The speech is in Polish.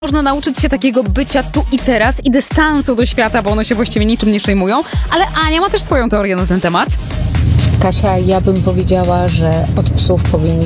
Można nauczyć się takiego bycia tu i teraz i dystansu do świata, bo one się właściwie niczym nie przejmują. Ale Ania ma też swoją teorię na ten temat. Kasia, ja bym powiedziała, że od psów powinniśmy